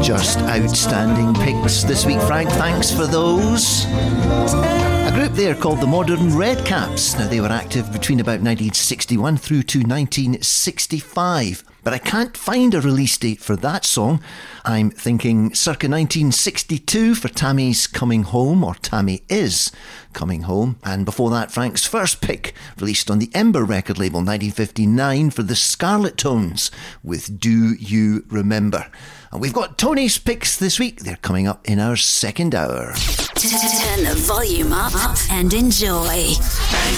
Just outstanding picks this week, Frank. Thanks for those. A group there called the Modern Redcaps. Now, they were active between about 1961 through to 1965. But I can't find a release date for that song. I'm thinking circa 1962 for Tammy's Coming Home, or Tammy Is Coming Home. And before that, Frank's first pick, released on the Ember record label, 1959, for the Scarlet Tones with Do You Remember? And we've got Tony's picks this week. They're coming up in our second hour. Turn the volume up and enjoy.